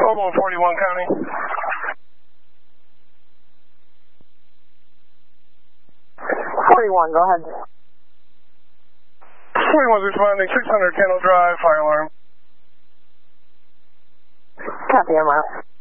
Mobile 41 County. 41, go ahead. 41's responding, 600 Kendall Drive, fire alarm. Copy, I'm out.